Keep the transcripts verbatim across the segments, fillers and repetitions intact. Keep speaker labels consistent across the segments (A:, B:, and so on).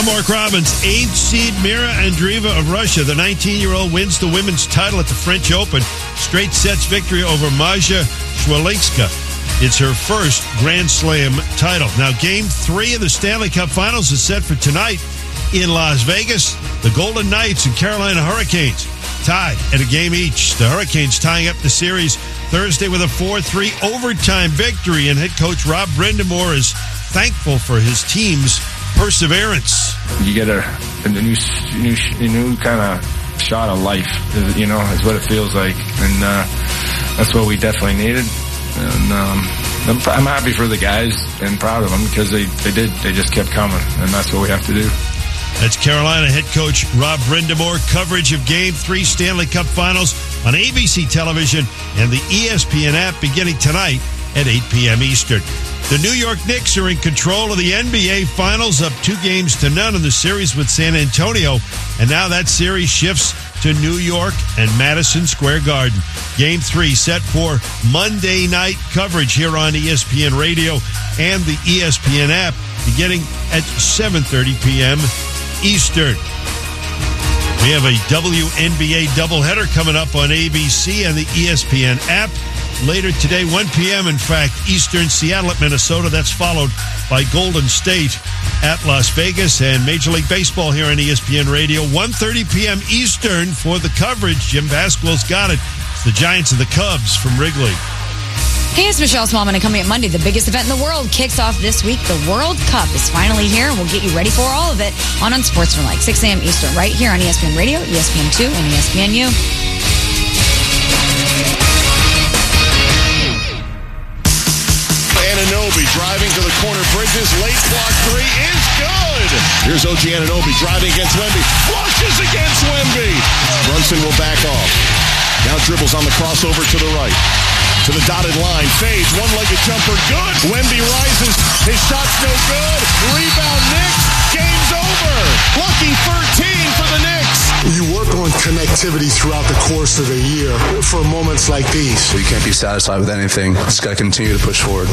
A: I'm Mark Robbins. Eighth seed Mira Andreeva of Russia, the nineteen-year-old, wins the women's title at the French Open. Straight sets victory over Maja Swiatekska. It's her first Grand Slam title. Now, game three of the Stanley Cup Finals is set for tonight in Las Vegas. The Golden Knights and Carolina Hurricanes tied at a game each. The Hurricanes tying up the series Thursday with a four three overtime victory, and head coach Rob Brind'Amour is thankful for his team's perseverance.
B: You get a, a new, new, new kind of shot of life, you know, is what it feels like, and uh, that's what we definitely needed. And um, I'm, I'm happy for the guys and proud of them because they, they did, they just kept coming, and that's what we have to do.
A: That's Carolina head coach Rob Brind'Amour. Coverage of Game three Stanley Cup Finals on A B C television and the E S P N app beginning tonight at eight p.m. Eastern. The New York Knicks are in control of the N B A Finals, up two games to none in the series with San Antonio. And now that series shifts to New York and Madison Square Garden. Game three set for Monday night coverage here on E S P N Radio and the E S P N app beginning at seven thirty p.m. Eastern. We have a W N B A doubleheader coming up on A B C and the E S P N app. Later today, one p.m., in fact, Eastern, Seattle at Minnesota. That's followed by Golden State at Las Vegas, and Major League Baseball here on E S P N Radio. one thirty p.m. Eastern for the coverage. Jim Vasquez got it. It's the Giants and the Cubs from Wrigley.
C: Hey, it's Michelle Smallman, and coming up Monday, the biggest event in the world kicks off this week. The World Cup is finally here, and we'll get you ready for all of it on Unsportsmanlike, six a.m. Eastern, right here on E S P N Radio, E S P N two, and E S P N U.
D: Anunoby driving to the corner bridges. Late block three is good. Here's O G Anunoby driving against Wemby. Flushes against Wemby. Brunson will back off. Now dribbles on the crossover to the right. To the dotted line. Fades. One-legged jumper. Good. Wemby rises. His shot's no good. Rebound Knicks. Game's over. Lucky thirteen for the Knicks.
E: You work on connectivity throughout the course of the year for moments like these.
F: You can't be satisfied with anything. Just got to continue to push forward.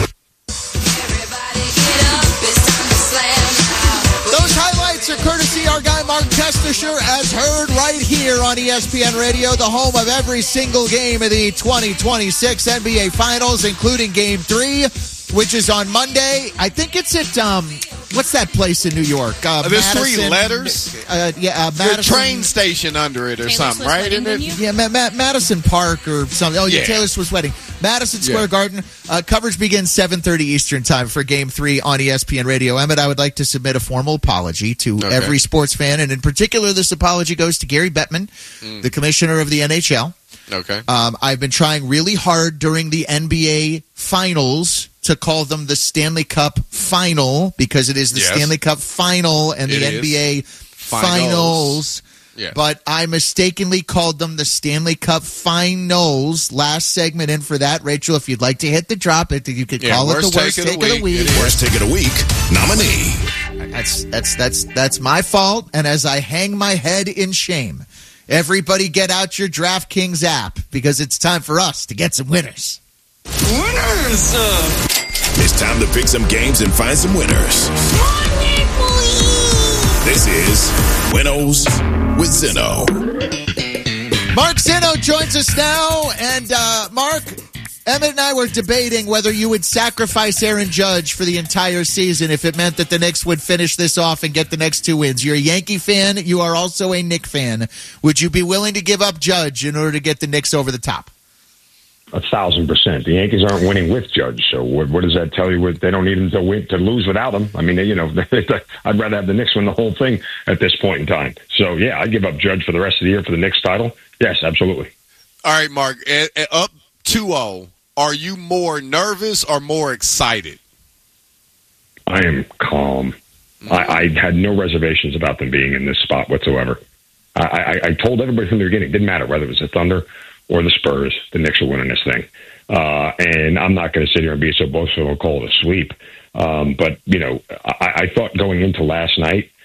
G: Those highlights are courtesy our guy Mark Testischer, as heard right here on E S P N Radio, the home of every single game of the twenty twenty-six N B A Finals, including Game three, which is on Monday. I think it's at, um, what's that place in New York? Uh,
H: There's
G: Madison,
H: three letters.
G: Uh, yeah, uh,
H: There's
G: Madison.
H: a train station under it or
C: Taylor
H: something,
C: Swift's
H: right? Isn't it?
G: Yeah, Ma- Ma- Madison Park or something. Oh, yeah,
H: Yeah.
G: Taylor Swift's wedding. Madison Square
H: Yeah.
G: Garden. Uh, coverage begins seven thirty Eastern time for Game three on E S P N Radio. Emmett, I would like to submit a formal apology to
H: Okay.
G: every sports fan, and in particular, this apology goes to Gary Bettman,
H: Mm.
G: the commissioner of the N H L.
H: Okay.
G: Um, I've been trying really hard during the N B A Finals to call them the Stanley Cup Final because it is the
H: Yes.
G: Stanley Cup Final and the
H: It
G: N B A
H: Finals.
G: Finals.
H: Yeah.
G: But I mistakenly called them the Stanley Cup Finals. Last segment in for that. Rachel, if you'd like to hit the drop, it you could
H: Yeah,
G: call it
H: worst
G: the worst
H: take
G: take
H: of the
G: of the
H: week.
G: week.
H: It is.
D: Worst take of the week nominee.
G: That's that's that's that's my fault. And as I hang my head in shame, everybody get out your DraftKings app because it's time for us to get some winners.
D: Winners! It's time to pick some games and find some winners. This is Winnows with Zinno.
G: Mark Zinno joins us now. And uh, Mark, Emmett and I were debating whether you would sacrifice Aaron Judge for the entire season if it meant that the Knicks would finish this off and get the next two wins. You're a Yankee fan. You are also a Knick fan. Would you be willing to give up Judge in order to get the Knicks over the top?
I: A thousand percent. The Yankees aren't winning with Judge, so what, what does that tell you? They don't need him to win to lose without him. I mean, they, you know, I'd rather have the Knicks win the whole thing at this point in time. So yeah, I'd give up Judge for the rest of the year for the Knicks title. Yes, absolutely.
H: All right, Mark. At, at up two oh, are you more nervous or more excited?
I: I am calm. Mm-hmm. I, I had no reservations about them being in this spot whatsoever. I, I, I told everybody from the beginning, it didn't matter whether it was the Thunder or the Spurs, the Knicks are winning this thing. Uh, and I'm not going to sit here and be so boastful and call it a sweep. Um, but, you know, I, I thought going into last night,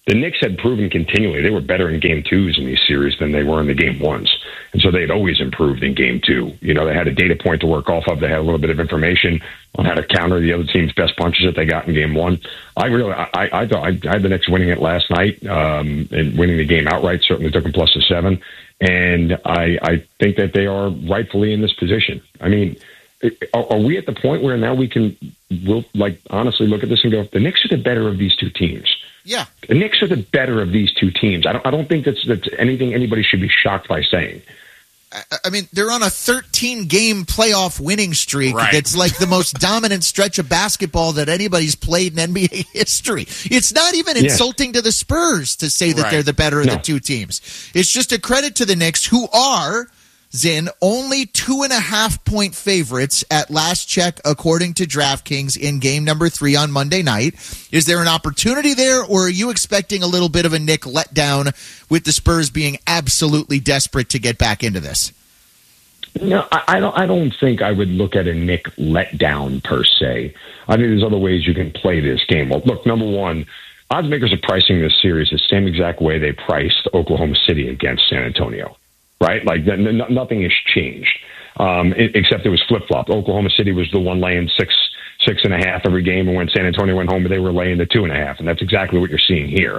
I: The Knicks had proven continually they were better in game twos in these series than they were in the game ones. And so they had always improved in game two. You know, they had a data point to work off of. They had a little bit of information on how to counter the other team's best punches that they got in game one. I really, I, I thought I had the Knicks winning it last night um, and winning the game outright. Certainly took them plus a seven. And I, I think that they are rightfully in this position. I mean, are, are we at the point where now we can, we'll like honestly look at this and go, the Knicks are the better of these two teams?
G: Yeah,
I: the Knicks are the better of these two teams. I don't. I don't think that's that's anything anybody should be shocked by saying.
G: I, I mean, they're on a thirteen-game playoff winning streak.
H: Right.
G: That's like the most dominant stretch of basketball that anybody's played in N B A history. It's not even
I: Yes.
G: insulting to the Spurs to say that
H: Right.
G: they're the better of
I: No.
G: the two teams. It's just a credit to the Knicks, who are, Zin, only two and a half point favorites at last check, according to DraftKings, in game number three on Monday night. Is there an opportunity there, or are you expecting a little bit of a Knick letdown with the Spurs being absolutely desperate to get back into this?
I: No, I, I don't. I don't think I would look at a Knick letdown per se. I think there's other ways you can play this game. Well, look, number one, odds makers are pricing this series the same exact way they priced Oklahoma City against San Antonio. Right? Like n- n- nothing has changed, um, it, except it was flip flop. Oklahoma City was the one laying six, six and a half every game, and when San Antonio went home, they were laying the two and a half, and that's exactly what you're seeing here.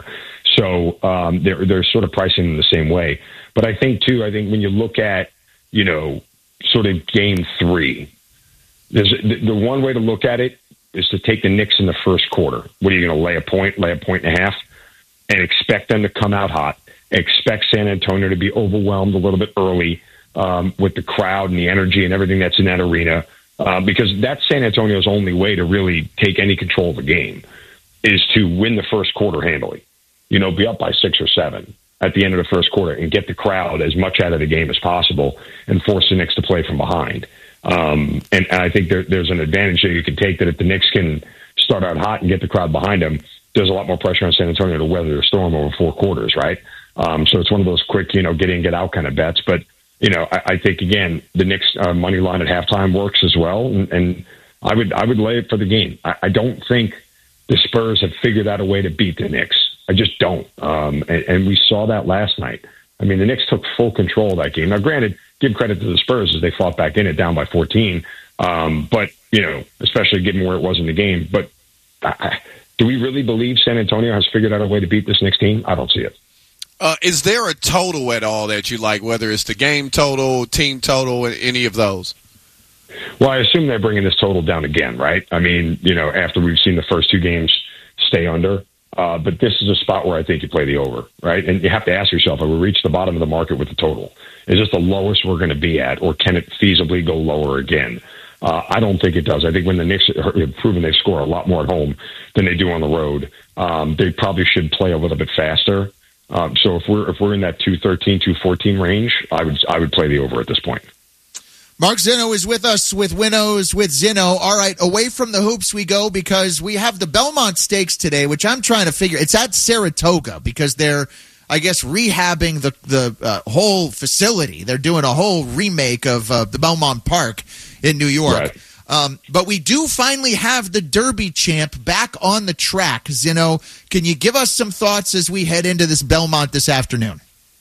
I: So um, they're they're sort of pricing in the same way. But I think too, I think when you look at you know sort of game three, there's the, the one way to look at it is to take the Knicks in the first quarter. What are you going to lay a point, lay a point and a half, and expect them to come out hot? Expect San Antonio to be overwhelmed a little bit early um, with the crowd and the energy and everything that's in that arena, uh, because that's San Antonio's only way to really take any control of the game is to win the first quarter handily. You know, be up by six or seven at the end of the first quarter and get the crowd as much out of the game as possible and force the Knicks to play from behind. Um, and, and I think there, there's an advantage that you can take that if the Knicks can start out hot and get the crowd behind them, there's a lot more pressure on San Antonio to weather the storm over four quarters, right? Um, so it's one of those quick, you know, get in, get out kind of bets. But, you know, I, I think, again, the Knicks uh, money line at halftime works as well. And, and I would I would lay it for the game. I, I don't think the Spurs have figured out a way to beat the Knicks. I just don't. Um, and, and we saw that last night. I mean, the Knicks took full control of that game. Now, granted, give credit to the Spurs as they fought back in it down by fourteen. Um, but, you know, especially given where it was in the game. But I, do we really believe San Antonio has figured out a way to beat this Knicks team? I don't see it.
H: Uh, is there a total at all that you like, whether it's the game total, team total, any of those?
I: Well, I assume they're bringing this total down again, right? I mean, you know, after we've seen the first two games stay under. Uh, but this is a spot where I think you play the over, right? And you have to ask yourself, have we reached the bottom of the market with the total? Is this the lowest we're going to be at, or can it feasibly go lower again? Uh, I don't think it does. I think when the Knicks have proven they score a lot more at home than they do on the road, um, they probably should play a little bit faster. Um, so if we're if we're in that two thirteen, two fourteen range, I would I would play the over at this point.
G: Mark Zinno is with us with Winnows with Zinno. All right, away from the hoops we go because we have the Belmont Stakes today, which I'm trying to figure. It's at Saratoga because they're, I guess, rehabbing the the uh, whole facility. They're doing a whole remake of uh, the Belmont Park in New York.
I: Right.
G: Um, but we do finally have the Derby champ back on the track. Zinno, can you give us some thoughts as we head into this Belmont this afternoon?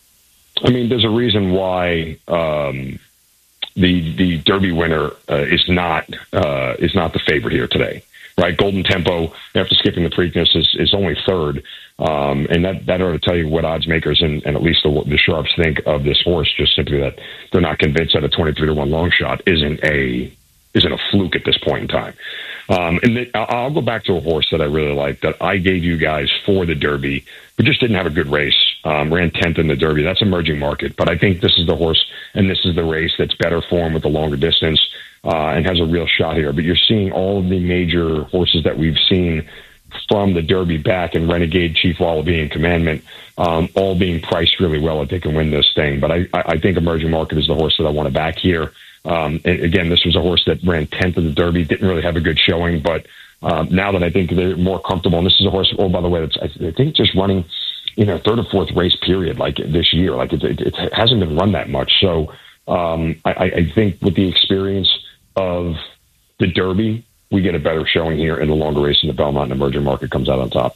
I: I mean, there's a reason why um, the the Derby winner uh, is not uh, is not the favorite here today, right? Golden Tempo, after skipping the Preakness, is, is only third, um, and that that ought to tell you what odds makers and, and at least the, the sharps think of this horse. Just simply that they're not convinced that a twenty-three to one long shot isn't a isn't a fluke at this point in time. Um, and the, I'll go back to a horse that I really like that I gave you guys for the Derby, but just didn't have a good race. Um, ran tenth in the Derby. That's emerging market. But I think this is the horse and this is the race that's better for him with the longer distance uh, and has a real shot here. But you're seeing all of the major horses that we've seen from the Derby back, and Renegade, Chief Wallaby, and Commandment, um, all being priced really well that they can win this thing. But I, I think emerging market is the horse that I want to back here. Um, and again, this was a horse that ran tenth in the Derby, didn't really have a good showing, but um, now that I think they're more comfortable, and this is a horse, oh, by the way, that's, I think just running, you know, third or fourth race period like this year. Like it, it, it hasn't been run that much. So um, I, I think with the experience of the Derby, we get a better showing here in the longer race, and the Belmont and emerging market comes out on top.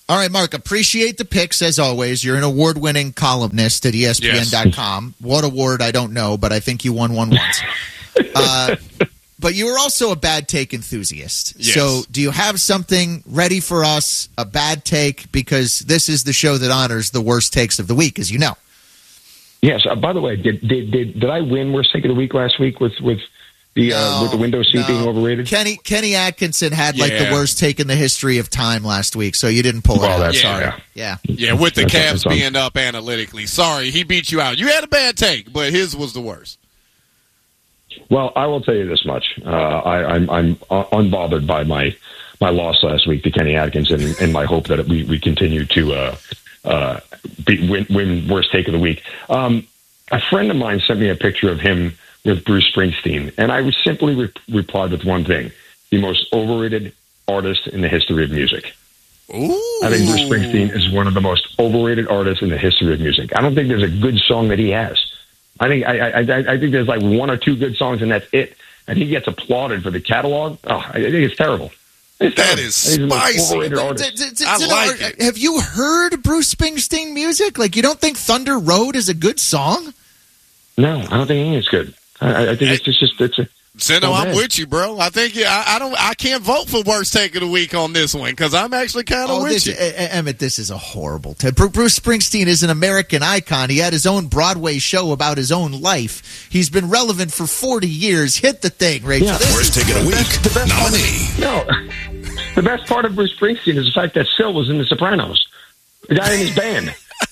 G: All right, Mark, appreciate the picks as always. You're an award-winning columnist at E S P N dot com. Yes. What award, I don't know, but I think you won one once. uh, but you were also a bad take enthusiast.
H: Yes.
G: So do you have something ready for us, a bad take? Because this is the show that honors the worst takes of the week, as you know.
I: Yes. Uh, by the way, did, did did did I win worst take of the week last week with with the
G: no,
I: uh, with the window seat
G: no.
I: being overrated?
G: Kenny Kenny Atkinson had like
H: Yeah.
G: the worst take in the history of time last week, so you didn't pull it
I: Well,
G: out.
I: that's-
G: Sorry.
I: yeah.
G: Yeah.
H: Yeah, with the
I: That's-
H: Cavs
I: that's on-
H: being up analytically. Sorry, he beat you out. You had a bad take, but his was the worst.
I: Well, I will tell you this much: uh, I, I'm I'm unbothered by my my loss last week to Kenny Atkinson, and, and my hope that we we continue to uh, uh, be, win, win worst take of the week. Um, a friend of mine sent me a picture of him with Bruce Springsteen, and I simply re- replied with one thing: the most overrated artist in the history of music.
H: Ooh.
I: I think Bruce Springsteen is one of the most overrated artists in the history of music. I don't think there's a good song that he has. I think I, I, I think there's like one or two good songs, and that's it. And he gets applauded for the catalog. Oh, I think it's terrible. It's
H: That
I: terrible.
H: is
I: I think he's the most
H: spicy.
I: overrated
G: D-
I: artist.
G: d- d-
H: I
G: d-
H: like
G: are-
H: it.
G: Have you heard Bruce Springsteen music? Like, you don't think Thunder Road is a good song?
I: No, I don't think any is good. I, I think it's just, just it's a.
H: Zeno,
I: Oh,
H: I'm
I: man.
H: with you, bro. I think yeah, I, I don't. I can't vote for worst take of the week on this one because I'm actually kind of
G: Oh,
H: with
G: this,
H: you.
G: E- E- Emmett, this is a horrible take. Bru- Bruce Springsteen is an American icon. He had his own Broadway show about his own life. He's been relevant for forty years. Hit the thing, Rachel.
I: Yeah.
G: This
D: Worst
G: is-
D: take of the week
I: the best part
D: nominee.
I: No, the best part of Bruce Springsteen is the fact that Sil was in The Sopranos, the guy in his band.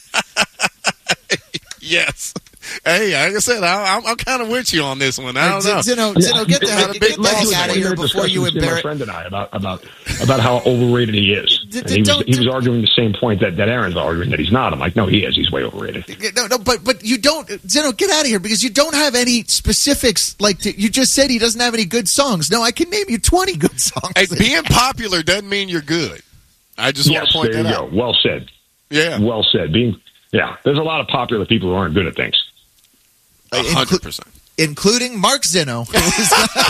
H: Yes. Hey, like I said, I, I'm, I'm kind of with you on this one. I don't know.
G: Zeno, Zeno, get the
I: Yeah,
G: heck,
I: it's
G: get
I: been
G: the heck
I: lost
G: out of
I: in
G: here
I: our
G: before you
I: discussions between my
G: embarrass.
I: friend and I about about about how overrated he is.
G: D-
I: And
G: d-
I: he was
G: don't-
I: he was arguing the same point that, that Aaron's arguing that he's not. I'm like, no, he is. He's way overrated.
G: No, no, but but you don't, Zeno, get out of here because you don't have any specifics. Like to, you just said, he doesn't have any good songs. No, I can name you twenty good songs.
H: Hey, being popular doesn't mean you're good. I just want
I: Yes,
H: to point
I: there
H: that
I: you
H: out.
I: go. Well said.
H: Yeah,
I: Well said. Being yeah, there's a lot of popular people who aren't good at things.
H: a hundred percent.
G: Including Mark Zeno. who is-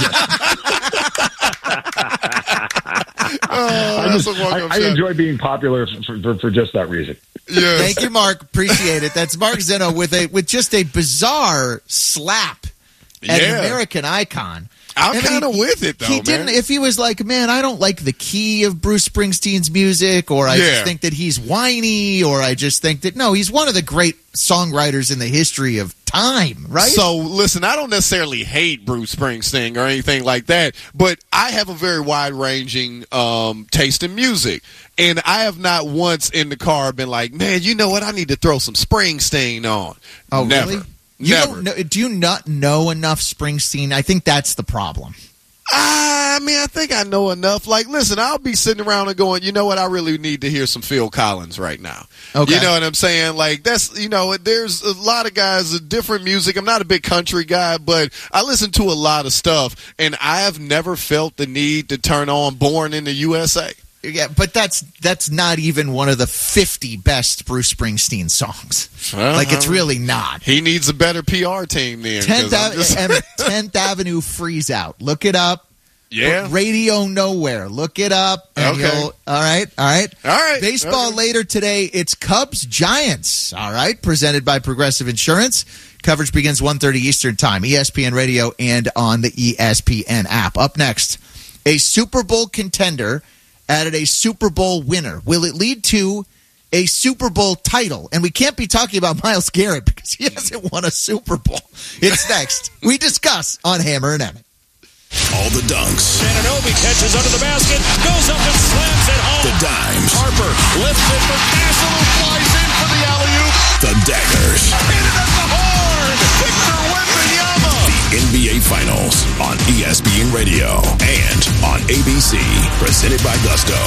H: Oh,
I: I,
H: that's
I: just,
H: a
I: I,
H: welcome
I: I
H: shot.
I: enjoy being popular for, for, for just that reason.
H: Yes.
G: Thank you, Mark. Appreciate it. That's Mark Zeno with a with just a bizarre slap at
H: Yeah.
G: an American icon.
H: I'm
G: And
H: kind of
G: he-
H: with it though,
G: He
H: man.
G: didn't. If he was like, man, I don't like the key of Bruce Springsteen's music, or I
H: Yeah.
G: just think that he's whiny, or I just think that no, he's one of the great songwriters in the history of time, right?
H: So, listen, I don't necessarily hate Bruce Springsteen or anything like that, but I have a very wide-ranging um, taste in music. And I have not once in the car been like, man, you know what? I need to throw some Springsteen on.
G: oh,
H: Never.
G: really? You
H: Never.
G: don't know, do you not know enough Springsteen? I think that's the problem.
H: I mean, I think I know enough. Like, listen, I'll be sitting around and going, you know what? I really need to hear some Phil Collins right now.
G: Okay.
H: You know what I'm saying? Like, that's, you know, there's a lot of guys with different music. I'm not a big country guy, but I listen to a lot of stuff, and I have never felt the need to turn on Born in the U S A.
G: Yeah, but that's that's not even one of the fifty best Bruce Springsteen songs.
H: Uh-huh.
G: Like, it's really not.
H: He needs a better P R team then. 'cause
G: tenth,
H: I'm
G: Ave-
H: just-
G: Emmett, tenth Avenue Freeze Out. Look it up.
H: yeah.
G: Radio Nowhere. Look it up. And
H: Okay.
G: you'll, all right. All right.
H: All right.
G: Baseball
H: Okay.
G: later today. It's Cubs Giants. All right. Presented by Progressive Insurance. Coverage begins one thirty Eastern Time. E S P N Radio and on the E S P N app. Up next, a Super Bowl contender added a Super Bowl winner. Will it lead to a Super Bowl title? And we can't be talking about Myles Garrett because he hasn't won a Super Bowl. It's next. We discuss on Hammer and Emmett.
D: All the dunks.
J: Anunoby catches under the basket, goes up and slams it home.
D: The dimes.
J: Harper lifts it for Castle, who flies in for the alley-oop.
D: The daggers.
J: Hit it at the horn. Victor Wembanyama.
D: The N B A Finals on E S P N Radio and on A B C. Presented by Gusto.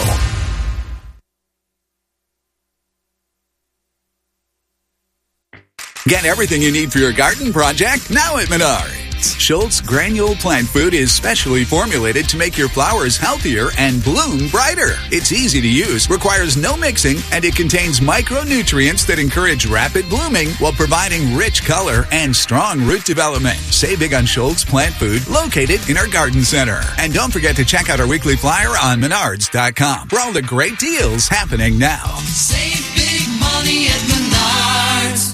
K: Get everything you need for your garden project now at Menard. plants. Schultz Granule Plant Food is specially formulated to make your flowers healthier and bloom brighter. It's easy to use, requires no mixing, and it contains micronutrients that encourage rapid blooming while providing rich color and strong root development. Save big on Schultz Plant Food, located in our garden center. And don't forget to check out our weekly flyer on menards dot com for all the great deals happening now.
L: Save big money at Menards.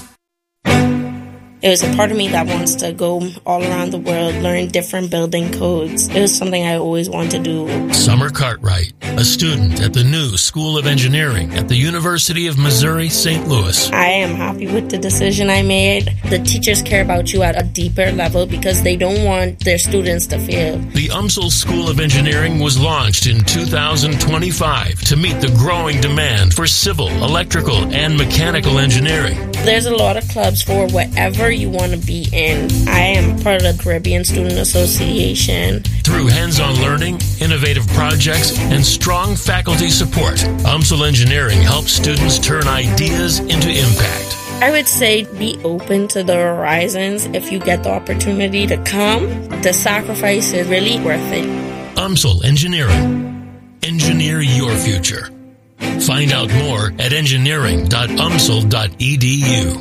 M: There's a part of me that wants to go all around the world, learn different building codes. It was something I always wanted to do.
N: Summer Cartwright, a student at the new School of Engineering at the University of Missouri, Saint Louis.
M: I am happy with the decision I made. The teachers care about you at a deeper level because they don't want their students to fail.
N: The U M S L School of Engineering was launched in two thousand twenty-five to meet the growing demand for civil, electrical, and mechanical engineering.
M: There's a lot of clubs for whatever you want to be in. I am part of the Caribbean Student Association.
N: Through hands-on learning, innovative projects, and strong faculty support, U M S L Engineering helps students turn ideas into impact.
M: I would say be open to the horizons if you get the opportunity to come. The sacrifice is really worth it.
N: U M S L Engineering. Engineer your future. Find out more at engineering dot u m s l dot e d u.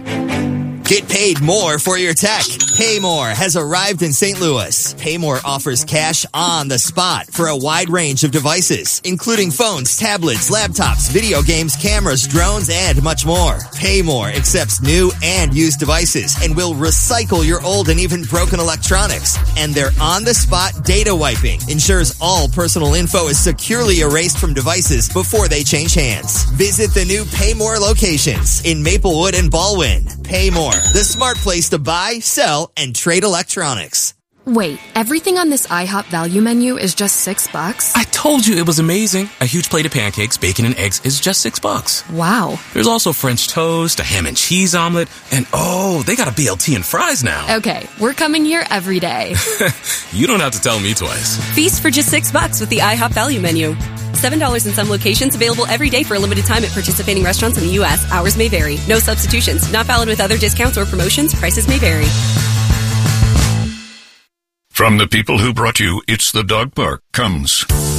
O: Get paid more for your tech. Paymore has arrived in Saint Louis. Paymore offers cash on the spot for a wide range of devices, including phones, tablets, laptops, video games, cameras, drones, and much more. Paymore accepts new and used devices and will recycle your old and even broken electronics. And their on-the-spot data wiping ensures all personal info is securely erased from devices before they change hands. Visit the new Paymore locations in Maplewood and Baldwin. Paymore, the smart place to buy, sell, and trade electronics.
P: Wait, everything on this IHOP value menu is just six bucks?
Q: I told you it was amazing. A huge plate of pancakes, bacon, and eggs is just six bucks.
P: Wow.
Q: There's also French toast, a ham and cheese omelet, and oh, they got a B L T and fries now.
P: Okay, we're coming here every day.
Q: You don't have to tell me twice.
R: Feast for just six bucks with the IHOP value menu. seven dollars in some locations, available every day for a limited time at participating restaurants in the U S. Hours may vary. No substitutions. Not valid with other discounts or promotions. Prices may vary.
S: From the people who brought you It's the Dog Park comes